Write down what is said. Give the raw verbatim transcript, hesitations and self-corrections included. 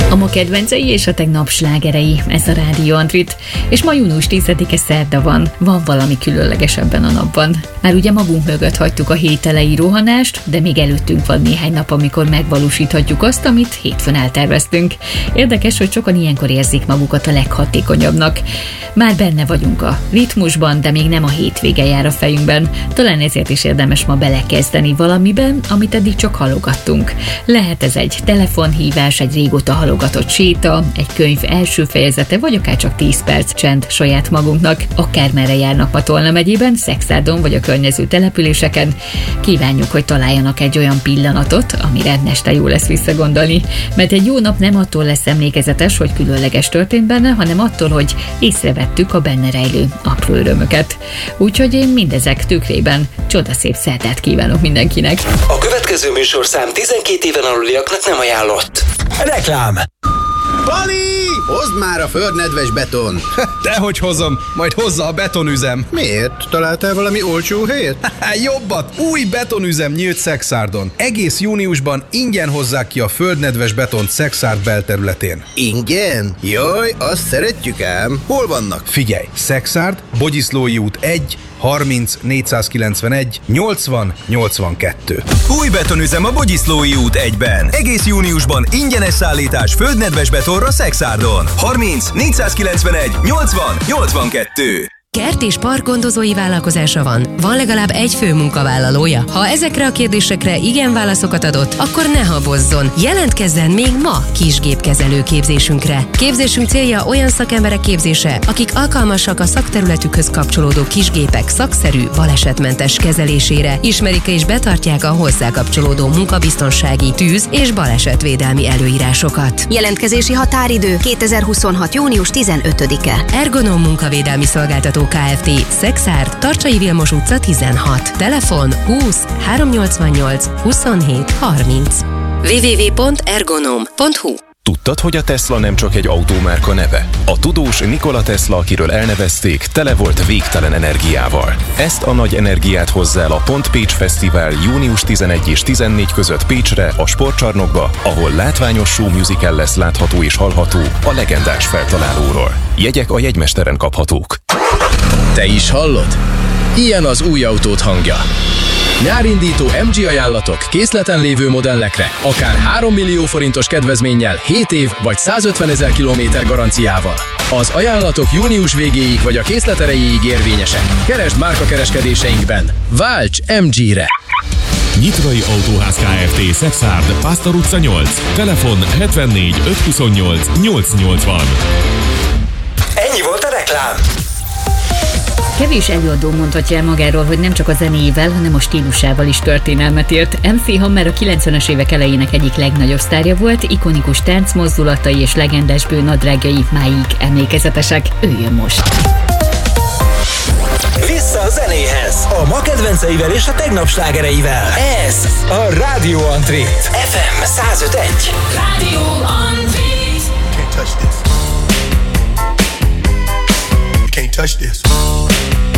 A ma kedvencei és a tegnap slágerei, ez a Rádió Antrit. És ma június tizedike szerda van, van valami különleges ebben a napban. Már ugye magunk mögött hagytuk a hét elejé rohanást, de még előttünk van néhány nap, amikor megvalósíthatjuk azt, amit hétfőn elterveztünk. Érdekes, hogy sokan ilyenkor érzik magukat a leghatékonyabbnak. Már benne vagyunk a ritmusban, de még nem a hétvége jár a fejünkben. Talán ezért is érdemes ma belekezdeni valamiben, amit eddig csak halogattunk. Lehet ez egy telefonhívás, egy régóta halogatott séta, egy könyv első fejezete, vagy akár csak tíz perc csend saját magunknak. Akármerre járnak ma Tolna megyében, Szexárdon vagy a környező településeken. Kívánjuk, hogy találjanak egy olyan pillanatot, amire este jó lesz visszagondolni. Mert egy jó nap nem attól lesz emlékezetes, hogy különleges történt benne, hanem attól, hogy észrevettük a benne rejlő apró örömöket. Úgyhogy én mindezek tükrében csodaszép szerdát kívánok mindenkinek. A következő műsorszám tizenkét éven aluliaknak nem ajánlott. Reklám! Pali! Hozd már a földnedves beton! Dehogy hozom, majd hozza a betonüzem. Miért? Találtál valami olcsó helyet? Jobbat! Új betonüzem nyílt Szexárdon. Egész júniusban ingyen hozzák ki a földnedves betont Szexárd belterületén. Ingyen? Jaj, azt szeretjük ám. Hol vannak? Figyelj! Szexárd, Bogyiszlói út egy, harminc, négyszázkilencvenegy, nyolcvan, nyolcvankettő. Új betonüzem a Bogyiszlói út egyben. Egész júniusban ingyenes szállítás földnedves betonra Szexárdon. harminc, négyszázkilencvenegy, nyolcvan, nyolcvankettő. Kert és parkgondozói vállalkozása van? Van legalább egy fő munkavállalója? Ha ezekre a kérdésekre igen válaszokat adott, akkor ne habozzon. Jelentkezzen még ma kisgépkezelő képzésünkre. Képzésünk célja olyan szakemberek képzése, akik alkalmasak a szakterületükhöz kapcsolódó kisgépek szakszerű, balesetmentes kezelésére, ismerik és betartják a hozzá kapcsolódó munkabiztonsági, tűz- és balesetvédelmi előírásokat. Jelentkezési határidő kétezer-huszonhat. június tizenötödike. Ergonom munkavédelmi szolgáltató Kft. Szexárd, Tarcsai Vilmos utca tizenhat. Telefon húsz, háromszáznyolcvannyolc, huszonhét, harminc. double-u double-u double-u pont ergonom pont hu. Tudtad, hogy a Tesla nem csak egy autómárka neve? A tudós Nikola Tesla, akiről elnevezték, tele volt végtelen energiával. Ezt a nagy energiát hozza el a Pont Pécs Fesztivál június tizenegy és tizennégy között Pécsre, a sportcsarnokba, ahol látványos show musical lesz látható és hallható a legendás feltalálóról. Jegyek a jegymesteren kaphatók. Te is hallod? Ilyen az új autót hangja. Nyárindító em gé ajánlatok készleten lévő modellekre, akár három millió forintos kedvezménnyel, hét év vagy százötvenezer kilométer garanciával. Az ajánlatok június végéig vagy a készlet erejéig érvényesek. Keresd márkakereskedéseinkben. Válts em gére! Nyitrai Autóház Kft. Szexárd, Pásztor utca nyolc. Telefon hetvennégy ötszázhuszonnyolc nyolcszáznyolcvan. Ennyi volt a reklám. Kevés előadó mondhatja el magáról, hogy nem csak a zenéjével, hanem a stílusával is történelmet írt. em cé Hammer a kilencvenes évek elejének egyik legnagyobb sztárja volt, ikonikus táncmozdulatai és legendás bőrnadrágjai máig emlékezetesek. Ő jön most. Vissza a zenéhez, a ma kedvenceivel és a tegnap slágereivel. Ez a Rádió Antrit. ef em száz öt egy. Rádió Antrit. Can't touch this. You can't touch this.